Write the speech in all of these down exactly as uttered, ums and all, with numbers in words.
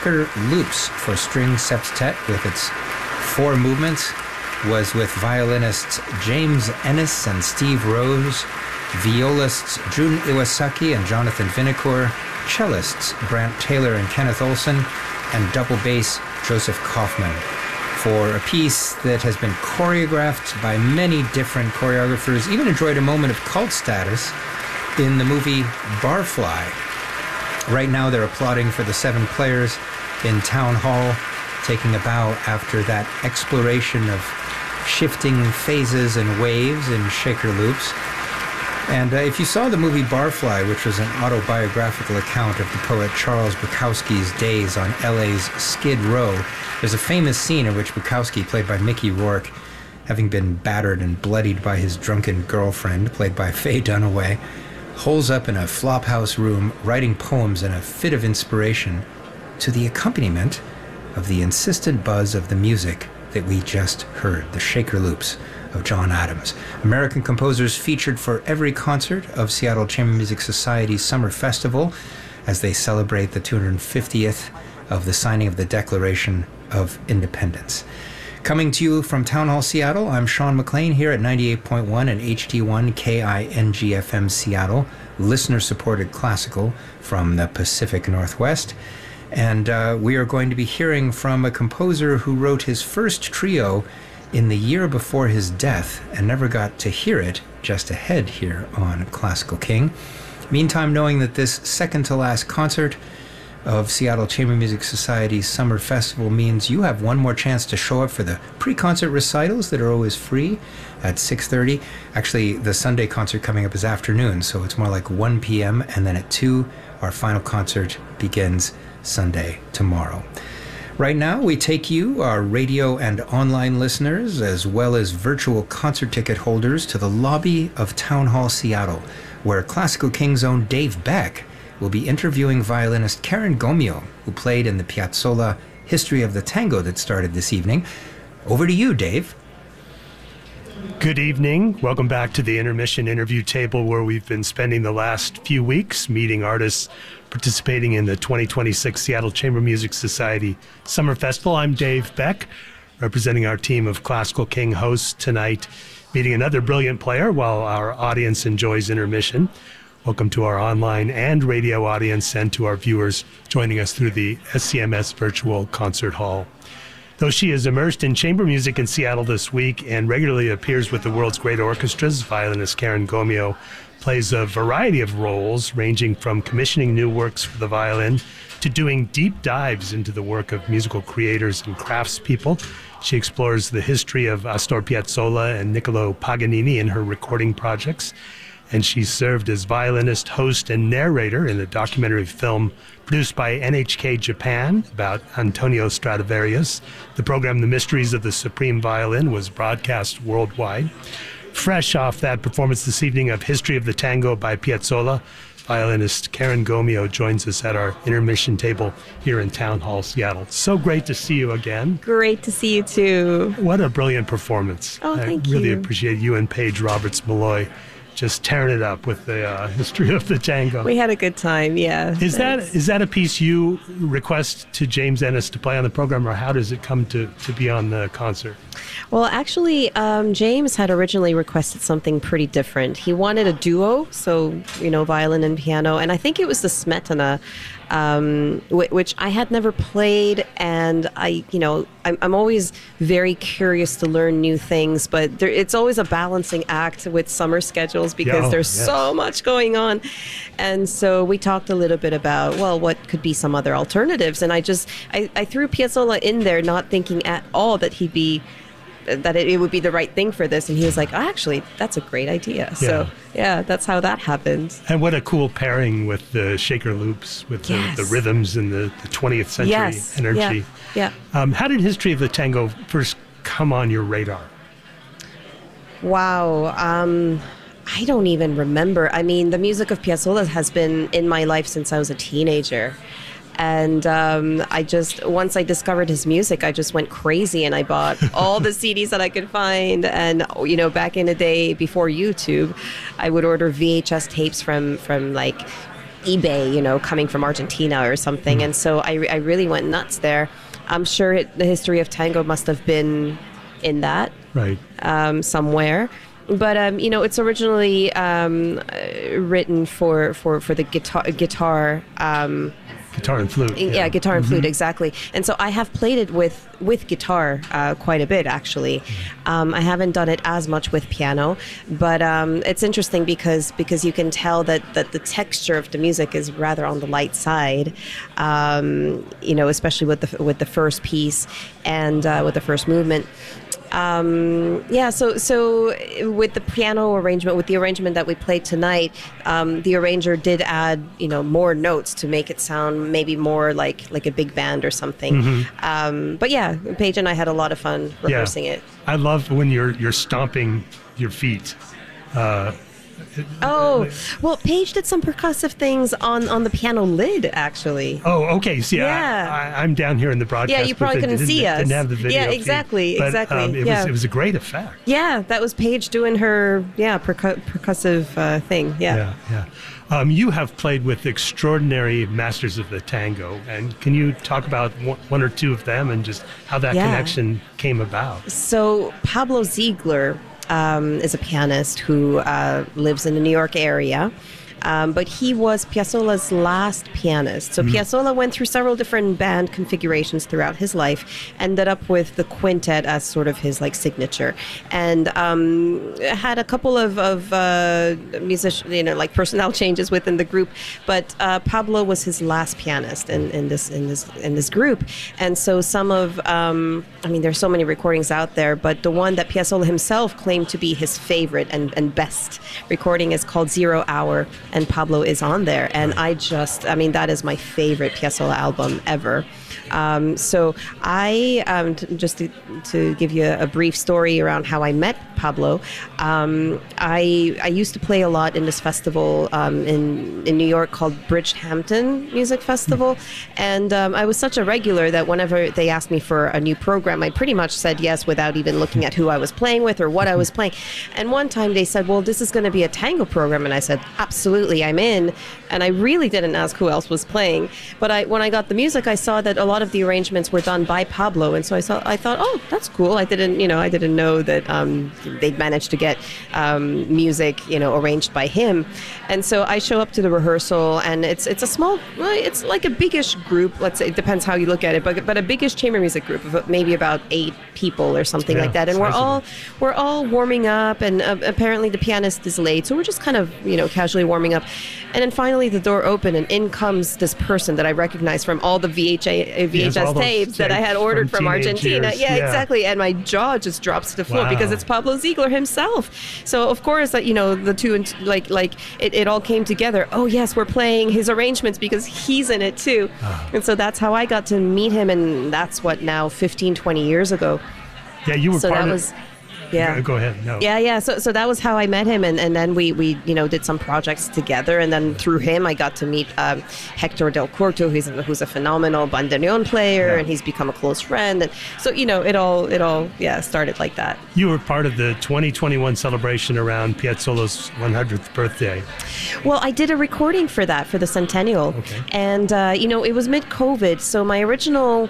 Shaker Loops for string septet with its four movements was with violinists James Ennis and Steve Rose, violists Jun Iwasaki and Jonathan Vinokur, cellists Brant Taylor and Kenneth Olson, and double bass Joseph Kaufman, for a piece that has been choreographed by many different choreographers, even enjoyed a moment of cult status in the movie Barfly. Right now they're applauding for the seven players in Town Hall, taking a bow after that exploration of shifting phases and waves in Shaker Loops. And uh, if you saw the movie Barfly, which was an autobiographical account of the poet Charles Bukowski's days on L A's Skid Row, there's a famous scene in which Bukowski, played by Mickey Rourke, having been battered and bloodied by his drunken girlfriend, played by Faye Dunaway, holes up in a flophouse room writing poems in a fit of inspiration to the accompaniment of the insistent buzz of the music that we just heard, the Shaker Loops of John Adams. American composers featured for every concert of Seattle Chamber Music Society's Summer Festival as they celebrate the two hundred fiftieth of the signing of the Declaration of Independence. Coming to you from Town Hall Seattle, I'm Sean McLean here at ninety-eight point one and H D one K I N G F M Seattle, listener-supported classical from the Pacific Northwest. And uh, we are going to be hearing from a composer who wrote his first trio in the year before his death and never got to hear it just ahead here on Classical King. Meantime, knowing that this second-to-last concert of Seattle Chamber Music Society's Summer Festival means you have one more chance to show up for the pre-concert recitals that are always free at six thirty. Actually, the Sunday concert coming up is afternoon, so it's more like one p.m., and then at two, our final concert begins Sunday tomorrow. Right now, we take you, our radio and online listeners, as well as virtual concert ticket holders, to the lobby of Town Hall Seattle, where Classical King's own Dave Beck will be interviewing violinist Karen Gomio, who played in the Piazzolla History of the Tango that started this evening. Over to you, Dave. Good evening. Welcome back to the Intermission Interview Table, where we've been spending the last few weeks meeting artists participating in the twenty twenty-six Seattle Chamber Music Society Summer Festival. I'm Dave Beck, representing our team of Classical King hosts tonight, meeting another brilliant player while our audience enjoys intermission. Welcome to our online and radio audience and to our viewers joining us through the S C M S Virtual Concert Hall. Though she is immersed in chamber music in Seattle this week and regularly appears with the world's great orchestras, violinist Karen Gomio plays a variety of roles, ranging from commissioning new works for the violin to doing deep dives into the work of musical creators and craftspeople. She explores the history of Astor Piazzolla and Niccolo Paganini in her recording projects, and she served as violinist, host, and narrator in a documentary film produced by N H K Japan about Antonio Stradivarius. The program, The Mysteries of the Supreme Violin, was broadcast worldwide. Fresh off that performance this evening of History of the Tango by Piazzolla, violinist Karen Gomio joins us at our intermission table here in Town Hall, Seattle. So great to see you again. Great to see you too. What a brilliant performance. Oh, thank you. I really you. appreciate you and Paige Roberts-Malloy just tearing it up with the uh, History of the Tango. We had a good time, yeah. Is Thanks. that is that a piece you request to James Ennis to play on the program, or how does it come to, to be on the concert? Well, actually, um, James had originally requested something pretty different. He wanted a duo, so, you know, violin and piano, and I think it was the Smetana, um, w- which I had never played, and I, you know, I'm, I'm always very curious to learn new things, but there, it's always a balancing act with summer schedules because Yeah, there's yes. so much going on. And so we talked a little bit about, well, what could be some other alternatives, and I just, I, I threw Piazzolla in there, not thinking at all that he'd be that it, it would be the right thing for this, and he was like, oh, actually, that's a great idea. Yeah. So yeah, that's how that happened. And what a cool pairing with the Shaker Loops, with Yes. the, the rhythms and the, the twentieth century Yes. energy. Yeah. yeah. Um, how did History of the Tango first come on your radar? Wow. Um, I don't even remember. I mean, the music of Piazzolla has been in my life since I was a teenager. And um, I just, once I discovered his music, I just went crazy and I bought all the C Ds that I could find. And, you know, back in the day before YouTube, I would order V H S tapes from, from like eBay, you know, coming from Argentina or something. And so I, I really went nuts there. I'm sure it, the history of tango must have been in that Right. um, somewhere. But um, you know, it's originally um, uh, written for, for, for the guitar guitar. Um, Guitar and flute. yeah, guitar and flute, exactly. And so I have played it with with guitar uh, quite a bit, actually. Um, I haven't done it as much with piano, but um, it's interesting because because you can tell that that the texture of the music is rather on the light side. Um, you know, especially with the with the first piece and uh, with the first movement. Um, yeah, so so with the piano arrangement, with the arrangement that we played tonight, um, the arranger did add, you know, more notes to make it sound maybe more like like a big band or something. Mm-hmm. Um, but yeah, Paige and I had a lot of fun rehearsing yeah. it. I love when you're you're stomping your feet. Uh, Oh, well, Paige did some percussive things on, on the piano lid, actually. Oh, okay. See, Yeah. I, I, I'm down here in the broadcast. Yeah, you probably booth. It couldn't didn't- see us. Didn't have the video Yeah, feed, exactly, but, exactly, Um, it yeah. was it was a great effect. Yeah, that was Paige doing her, yeah, percu- percussive uh, thing. Yeah. Yeah, yeah. Um, you have played with extraordinary masters of the tango, and can you talk about one, one or two of them and just how that Yeah. connection came about? So Pablo Ziegler um, is a pianist who uh, lives in the New York area. Um, but he was Piazzolla's last pianist. So mm-hmm. Piazzolla went through several different band configurations throughout his life, ended up with the quintet as sort of his like signature, and um, had a couple of, of uh, musician, you know, like personnel changes within the group. But uh, Pablo was his last pianist in, in this in this in this group, and so some of um, I mean, there's so many recordings out there, but the one that Piazzolla himself claimed to be his favorite and, and best recording is called Zero Hour. And Pablo is on there. And I just, I mean, that is my favorite Piazzolla album ever. Um, so I, um, t- just to, to give you a brief story around how I met Pablo, um, I I used to play a lot in this festival um, in, in New York called Bridgehampton Music Festival. And um, I was such a regular that whenever they asked me for a new program, I pretty much said yes without even looking at who I was playing with or what I was playing. And one time they said, well, this is going to be a tango program. And I said, absolutely, I'm in. And I really didn't ask who else was playing. But I, when I got the music, I saw that a lot of the arrangements were done by Pablo. And so I saw, I thought, oh, that's cool. I didn't, you know, I didn't know that um, they'd managed to get um, music, you know, arranged by him. And so I show up to the rehearsal, and it's it's a small, well, it's like a biggish group. Let's say, it depends how you look at it, but but a biggish chamber music group of maybe about eight people or something Yeah, like that. And we're sizable. all we're all warming up, and uh, apparently the pianist is late, so we're just kind of, you know, casually warming up. And then finally the door opened, and in comes this person that I recognized from all the V H A, V H S Yes, all those tapes that I had tapes ordered from from, teenage Argentina. years, Yeah, yeah. exactly. And my jaw just drops to the floor Wow. because it's Pablo Ziegler himself. So of course, that, you know, the two, and like like it, it all came together. Oh yes, we're playing his arrangements because he's in it too. Ah. And so that's how I got to meet him, and that's what, now fifteen, twenty years ago. Yeah, you were So part that of. was, yeah. Go, go ahead. No. Yeah, yeah. So, so that was how I met him, and, and then we, we, you know, did some projects together, and then through him, I got to meet um, Hector Del Corto, who's a, who's a phenomenal bandoneon player, Yeah. and he's become a close friend, and so, you know, it all, it all, yeah, started like that. You were part of the twenty twenty-one celebration around Piazzolla's one hundredth birthday. Well, I did a recording for that, for the centennial, Okay. and uh, you know, it was mid-COVID, so my original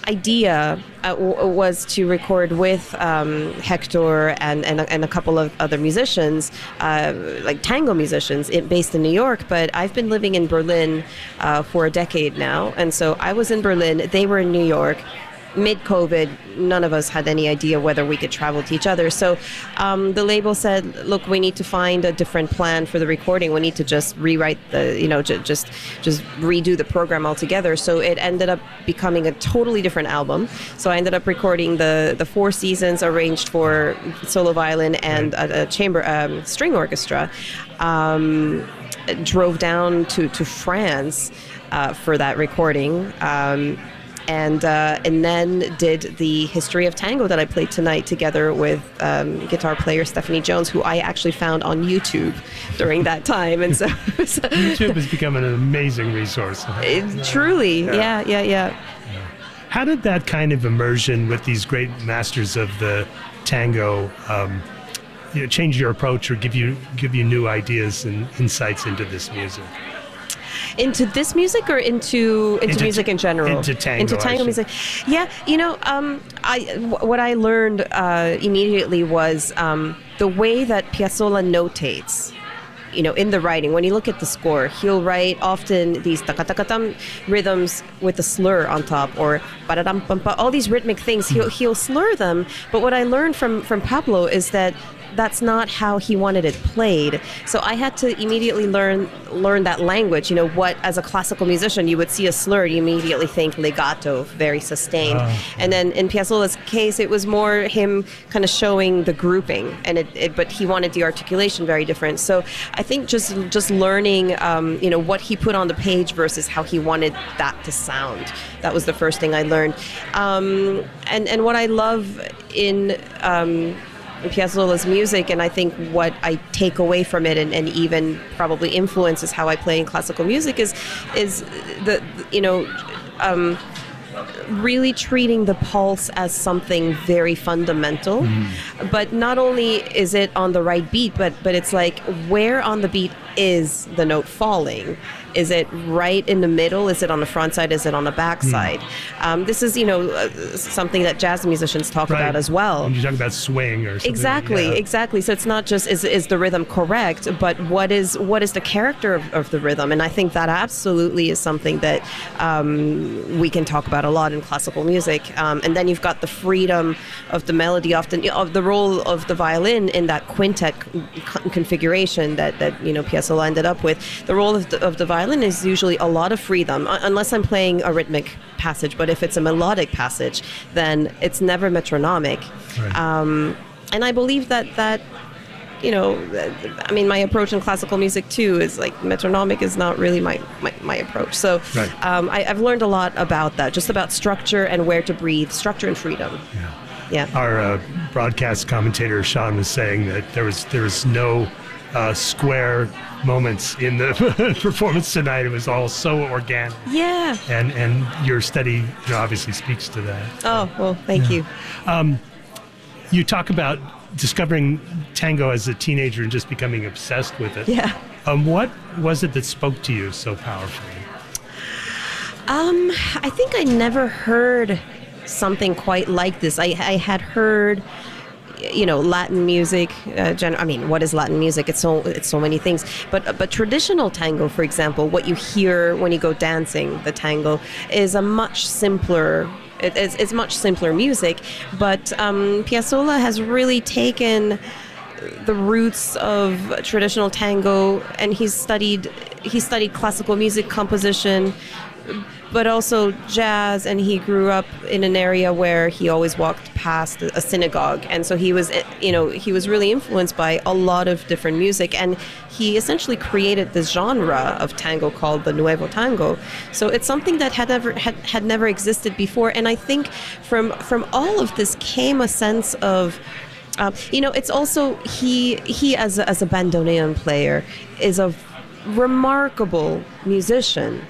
idea uh, w- was to record with um, Hector and, and, a, and a couple of other musicians, uh, like tango musicians in, based in New York, but I've been living in Berlin uh, for a decade now, and so I was in Berlin, they were in New York. Mid-COVID, none of us had any idea whether we could travel to each other. So um, the label said, look, we need to find a different plan for the recording. We need to just rewrite the, you know, j- just just redo the program altogether. So it ended up becoming a totally different album. So I ended up recording the, the four seasons arranged for solo violin and a, a chamber um, string orchestra. Um, drove down to, to France uh, for that recording. Um, And uh, and then did the history of tango that I played tonight together with um, guitar player Stephanie Jones, who I actually found on YouTube during that time. And so, so YouTube has become an amazing resource. it, truly, yeah, yeah, yeah. How did that kind of immersion with these great masters of the tango um, you know, change your approach or give you give you new ideas and insights into this music? Into this music or into into, Into music t- in general? into tango, Into I tango should- music. Yeah, you know, um, I w- what I learned uh, immediately was um, the way that Piazzolla notates. You know, in the writing, when you look at the score, he'll write often these takatakatam rhythms with a slur on top, or paradam pampa, all these rhythmic things. He'll he'll slur them. But what I learned from from Pablo is that that's not how he wanted it played. So I had to immediately learn learn that language. You know, what as a classical musician you would see a slur, you immediately think legato, very sustained. Oh. And then in Piazzolla's case, it was more him kind of showing the grouping, and it, it but he wanted the articulation very different. So I think just just learning, um, you know, what he put on the page versus how he wanted that to sound. That was the first thing I learned. Um, and and what I love in um, Piazzolla's music, and I think what I take away from it, and, and even probably influences how I play in classical music, is is the you know um, really treating the pulse as something very fundamental. Mm. But not only is it on the right beat, but but it's like, where on the beat is the note falling? Is it right in the middle? Is it on the front side? Is it on the back side? Mm. Um, this is, you know, uh, something that jazz musicians talk right. about as well. When you talk about swing or something. Exactly, yeah. exactly. So it's not just is is the rhythm correct, but what is what is the character of, of the rhythm? And I think that absolutely is something that um, we can talk about a lot in classical music. Um, and then you've got the freedom of the melody, often of the role of the violin in that quintet c- configuration that that you know Piazzolla ended up with. The role of the, of the violin is usually a lot of freedom, unless I'm playing a rhythmic passage. But if it's a melodic passage, then it's never metronomic. Right. Um, and I believe that that, you know, I mean, my approach in classical music too is like metronomic is not really my, my, my approach. So right. um, I, I've learned a lot about that, just about structure and where to breathe, structure and freedom. Yeah. Yeah. Our uh, broadcast commentator Sean was saying that there was there was no uh, square moments in the performance tonight. It was all so organic. Yeah. And and your study, you know, obviously speaks to that. Oh, well, thank Yeah. you. Um, you talk about discovering tango as a teenager and just becoming obsessed with it. Yeah. Um, what was it that spoke to you so powerfully? Um, I think I never heard something quite like this. I, I had heard, you know, Latin music. Uh, gen- I mean, what is Latin music? It's so it's so many things. But but traditional tango, for example, what you hear when you go dancing, the tango, is a much simpler. It, it's, it's much simpler music. But um, Piazzolla has really taken the roots of traditional tango, and he's studied he studied classical music composition, but also jazz, and he grew up in an area where he always walked past a synagogue, and so he was, you know, he was really influenced by a lot of different music, and he essentially created this genre of tango called the Nuevo Tango. So it's something that had never had, had never existed before, and I think from from all of this came a sense of, uh, you know, it's also he he as a, as a bandoneon player is a remarkable musician.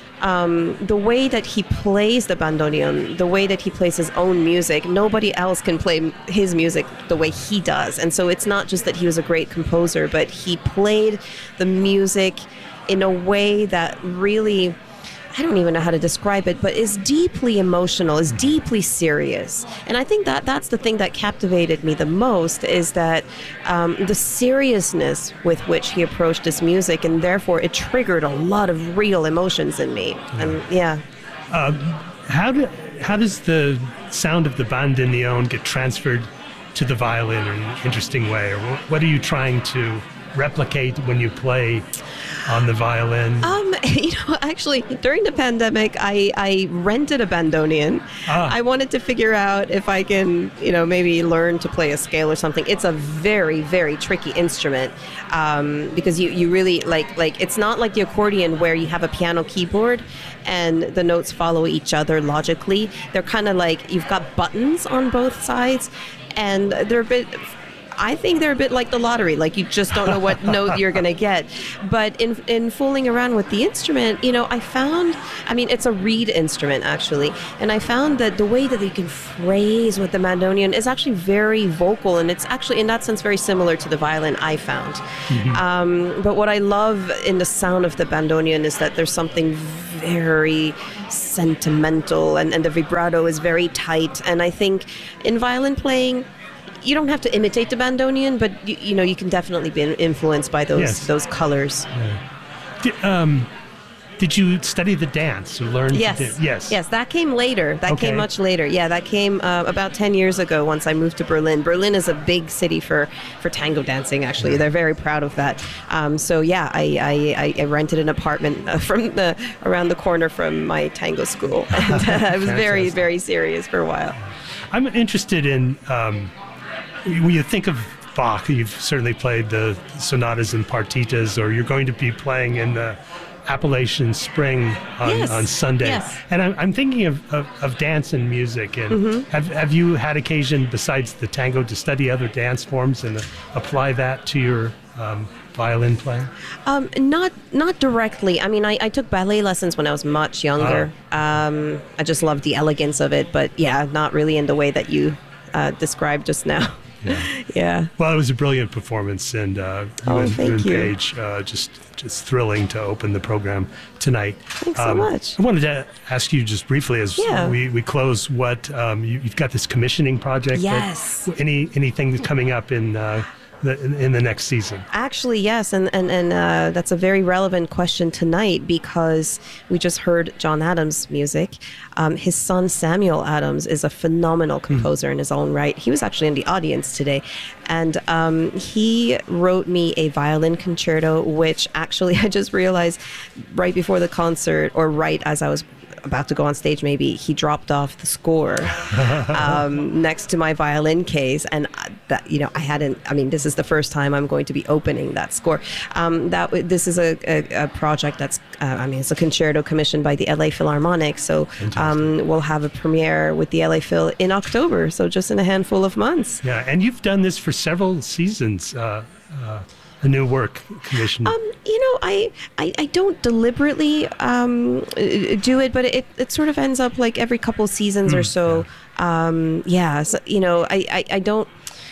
Um, the way that he plays the bandoneon, the way that he plays his own music, nobody else can play his music the way he does. And so it's not just that he was a great composer, but he played the music in a way that really, I don't even know how to describe it, but is deeply emotional, is deeply serious. And I think that that's the thing that captivated me the most, is that um, the seriousness with which he approached his music, and therefore it triggered a lot of real emotions in me. Yeah. And yeah. Uh, how do how does the sound of the bandoneon get transferred to the violin in an interesting way? Or what are you trying to replicate when you play on the violin? Um, you know, actually, during the pandemic, I, I rented a bandoneon. Ah. I wanted to figure out if I can, you know, maybe learn to play a scale or something. It's a very, very tricky instrument um, because you, you really, like, like it's not like the accordion where you have a piano keyboard and the notes follow each other logically. They're kind of like, you've got buttons on both sides, and they're a bit... I think they're a bit like the lottery. Like, you just don't know what note you're going to get. But in in fooling around with the instrument, you know, I found, I mean, it's a reed instrument, actually. And I found that the way that you can phrase with the bandoneon is actually very vocal. And it's actually, in that sense, very similar to the violin, I found. Mm-hmm. Um, but what I love in the sound of the bandoneon is that there's something very sentimental, and, and the vibrato is very tight. And I think in violin playing, you don't have to imitate the bandoneon, but you, you know, you can definitely be influenced by those yes. those colors. Yeah. Did, um, did you study the dance or learn? Yes. To do? Yes. Yes, that came later. That okay. came much later. Yeah, that came uh, about ten years ago once I moved to Berlin. Berlin is a big city for, for tango dancing, actually. Yeah. They're very proud of that. Um, so, yeah, I, I, I rented an apartment uh, from the around the corner from my tango school. And uh, I was very, very serious for a while. I'm interested in, um, when you think of Bach, you've certainly played the sonatas and partitas, or you're going to be playing in the Appalachian Spring on, yes. on Sunday. Yes. And I'm, I'm thinking of, of, of dance and music. And mm-hmm. have, have you had occasion, besides the tango, to study other dance forms and uh, apply that to your um, violin playing? Um, not not directly. I mean, I, I took ballet lessons when I was much younger. Oh. Um, I just loved the elegance of it. But yeah, not really in the way that you uh, described just now. Yeah. yeah. Well, it was a brilliant performance, and uh, oh, you and, thank you and you. Paige, uh, just just thrilling to open the program tonight. Thanks um, so much. I wanted to ask you just briefly as yeah. we, we close, what um, you, you've got this commissioning project. Yes. That, any anything that's coming up in uh, the in, in the next season? Actually, yes, and and and uh, that's a very relevant question tonight, because we just heard John Adams' music. Um, his son Samuel Adams is a phenomenal composer mm. in his own right. He was actually in the audience today, and um, he wrote me a violin concerto, which actually I just realized right before the concert, or right as I was about to go on stage, maybe he dropped off the score um, next to my violin case, and that, you know, I hadn't. I mean, this is the first time I'm going to be opening that score. Um, that this is a, a, a project that's. Uh, I mean, it's a concerto commissioned by the L A Philharmonic, so um, we'll have a premiere with the L A Phil in October. So just in a handful of months. Yeah, and you've done this for several seasons. Uh, uh, a new work commission. Um, you know, I, I, I don't deliberately um, do it, but it, it sort of ends up like every couple seasons mm, or so. Yeah, um, yeah so, you know, I, I, I don't.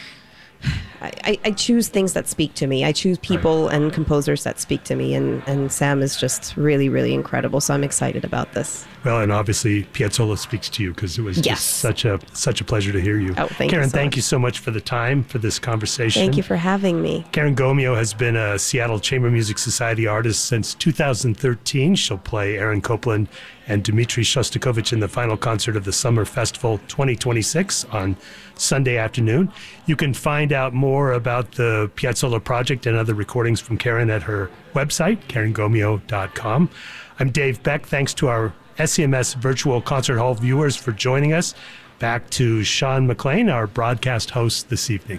I, I choose things that speak to me. I choose people right. and composers that speak to me, and, and Sam is just really, really incredible. So I'm excited about this. Well, and obviously Piazzolla speaks to you, because it was yes. just such a such a pleasure to hear you. Oh, thank Karen, you so thank much. you so much for the time for this conversation. Thank you for having me. Karen Gomio has been a Seattle Chamber Music Society artist since two thousand thirteen. She'll play Aaron Copland and Dmitri Shostakovich in the final concert of the Summer Festival twenty twenty-six on Sunday afternoon. You can find out more about the Piazzolla project and other recordings from Karen at her website, karen gomio dot com. I'm Dave Beck. Thanks to our S C M S Virtual Concert Hall viewers for joining us. Back to Sean McLean, our broadcast host this evening.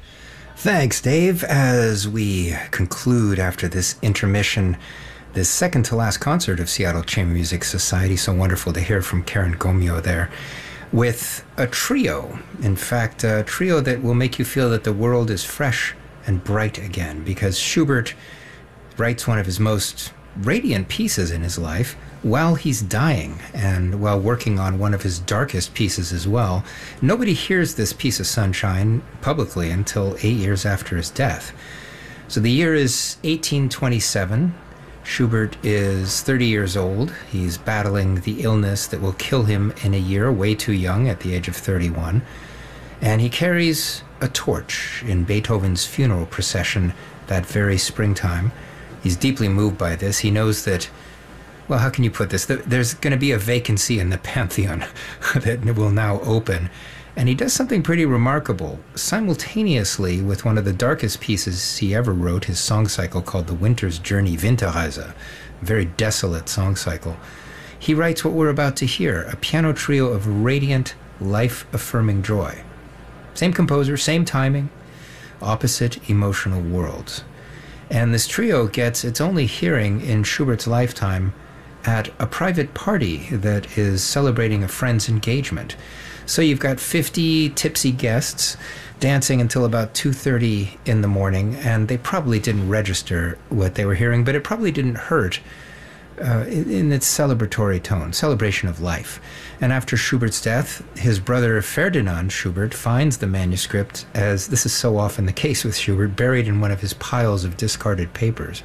Thanks, Dave. As we conclude after this intermission, this second to last concert of Seattle Chamber Music Society, so wonderful to hear from Karen Gomio there, with a trio. In fact, a trio that will make you feel that the world is fresh and bright again, because Schubert writes one of his most radiant pieces in his life while he's dying, and while working on one of his darkest pieces as well. Nobody hears this piece of Sunshine publicly until eight years after his death. So the year is eighteen twenty-seven. Schubert is thirty years old. He's battling the illness that will kill him in a year, way too young at the age of thirty-one. And he carries a torch in Beethoven's funeral procession that very springtime. He's deeply moved by this. He knows that, well, how can you put this? There's going to be a vacancy in the Pantheon that will now open. And he does something pretty remarkable. Simultaneously with one of the darkest pieces he ever wrote, his song cycle called The Winter's Journey, Winterreise, a very desolate song cycle, he writes what we're about to hear, a piano trio of radiant, life-affirming joy. Same composer, same timing, opposite emotional worlds. And this trio gets its only hearing in Schubert's lifetime at a private party that is celebrating a friend's engagement. So you've got fifty tipsy guests dancing until about two thirty in the morning, and they probably didn't register what they were hearing, but it probably didn't hurt uh, in, in its celebratory tone, celebration of life. And after Schubert's death, his brother Ferdinand Schubert finds the manuscript, as this is so often the case with Schubert, buried in one of his piles of discarded papers.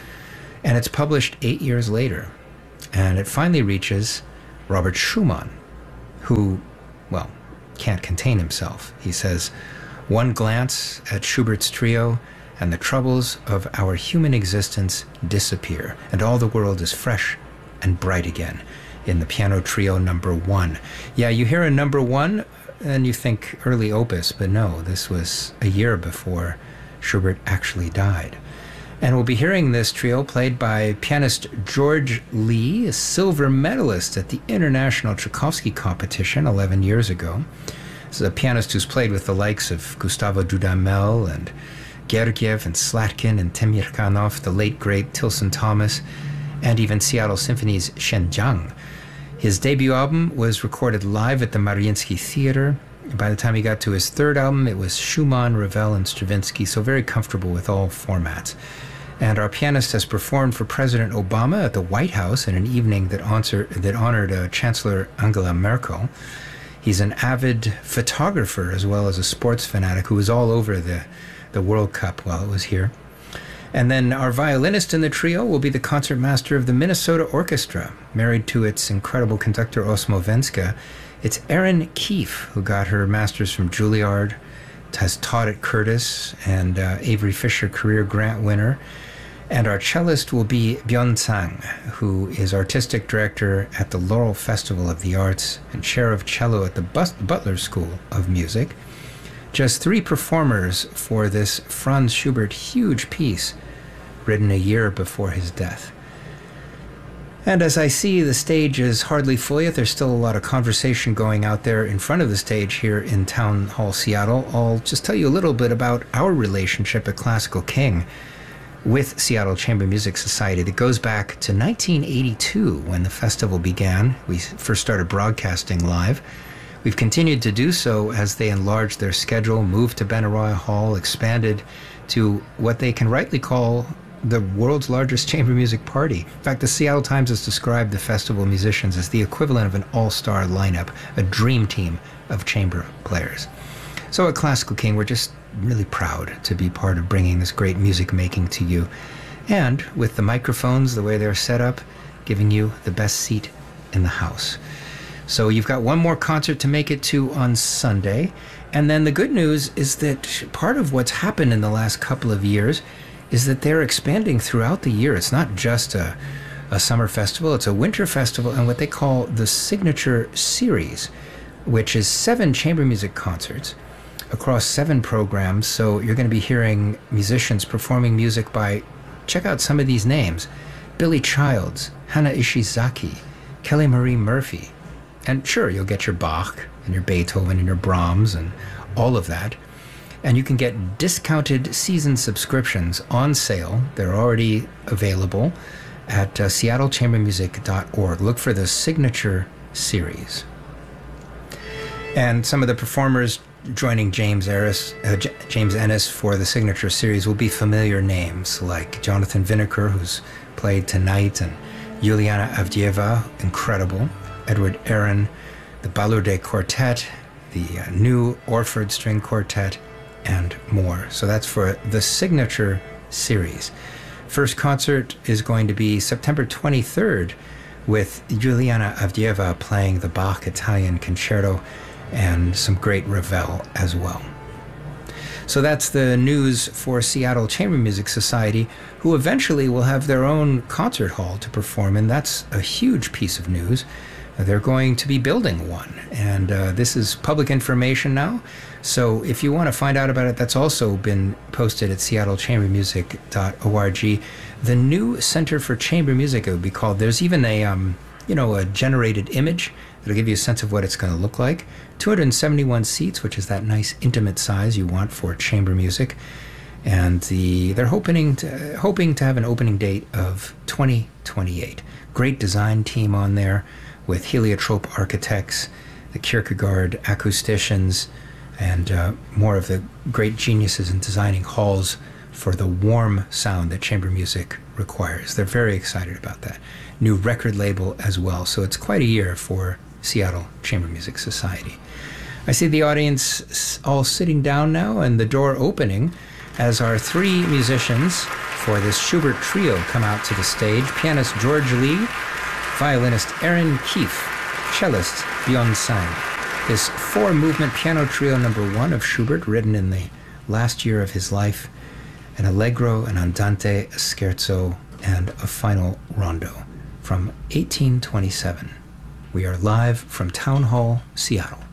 And it's published eight years later. And it finally reaches Robert Schumann, who, well, can't contain himself. He says, "One glance at Schubert's trio, and the troubles of our human existence disappear, and all the world is fresh and bright again," in the piano trio number one. Yeah, you hear a number one, and you think early opus, but no, this was a year before Schubert actually died. And we'll be hearing this trio played by pianist George Lee, a silver medalist at the International Tchaikovsky Competition eleven years ago. This is a pianist who's played with the likes of Gustavo Dudamel and Gergiev and Slatkin and Temirkanov, the late great Tilson Thomas, and even Seattle Symphony's Shen Jiang. His debut album was recorded live at the Mariinsky Theater. By the time he got to his third album, it was Schumann, Ravel, and Stravinsky, so very comfortable with all formats. And our pianist has performed for President Obama at the White House in an evening that, answer, that honored uh, Chancellor Angela Merkel. He's an avid photographer as well as a sports fanatic who was all over the, the World Cup while it was here. And then our violinist in the trio will be the concertmaster of the Minnesota Orchestra, married to its incredible conductor Osmo Venska. It's Erin Keefe, who got her master's from Juilliard, has taught at Curtis, and uh, Avery Fisher Career Grant winner. And our cellist will be Byun Tsang, who is artistic director at the Laurel Festival of the Arts and chair of cello at the Butler School of Music. Just three performers for this Franz Schubert huge piece, written a year before his death. And as I see, the stage is hardly full yet. There's still a lot of conversation going out there in front of the stage here in Town Hall, Seattle. I'll just tell you a little bit about our relationship at Classical King with Seattle Chamber Music Society that goes back to nineteen eighty-two when the festival began. We first started broadcasting live. We've continued to do so as they enlarged their schedule, moved to Benaroya Hall, expanded to what they can rightly call the world's largest chamber music party. In fact, the Seattle Times has described the festival musicians as the equivalent of an all-star lineup, a dream team of chamber players. So at Classical King, we're just really proud to be part of bringing this great music making to you. And with the microphones, the way they're set up, giving you the best seat in the house. So you've got one more concert to make it to on Sunday. And then the good news is that part of what's happened in the last couple of years is that they're expanding throughout the year. It's not just a, a summer festival, it's a winter festival and what they call the Signature Series, which is seven chamber music concerts across seven programs. So you're going to be hearing musicians performing music by, check out some of these names, Billy Childs, Hana Ishizaki, Kelly Marie Murphy. And sure, you'll get your Bach and your Beethoven and your Brahms and all of that. And you can get discounted season subscriptions on sale. They're already available at uh, seattle chamber music dot org. Look for the Signature Series. And some of the performers joining James Ennis, uh, J- James Ennis for the Signature Series will be familiar names like Jonathan Vineker, who's played tonight, and Yuliana Avdieva, incredible, Edward Aaron, the Balourde Quartet, the uh, new Orford String Quartet, and more. So that's for the Signature Series. First concert is going to be September twenty-third with Yuliana Avdieva playing the Bach Italian Concerto and some great Ravel as well. So that's the news for Seattle Chamber Music Society, who eventually will have their own concert hall to perform in. That's a huge piece of news. They're going to be building one, and uh, this is public information now. So if you want to find out about it, that's also been posted at seattle chamber music dot org. The new Center for Chamber Music, it would be called. There's even a, um, you know, a generated image that'll give you a sense of what it's going to look like. two hundred seventy-one seats, which is that nice intimate size you want for chamber music. And the they're hoping to, hoping to have an opening date of twenty twenty-eight. Great design team on there with Heliotrope Architects, the Kierkegaard Acousticians, and uh, more of the great geniuses in designing halls for the warm sound that chamber music requires. They're very excited about that. New record label as well. So it's quite a year for Seattle Chamber Music Society. I see the audience all sitting down now and the door opening as our three musicians for this Schubert trio come out to the stage. Pianist George Lee, violinist Aaron Keefe, cellist Byung Sang. His four-movement piano trio number one of Schubert, written in the last year of his life, an allegro, an andante, a scherzo, and a final rondo from eighteen twenty-seven. We are live from Town Hall, Seattle.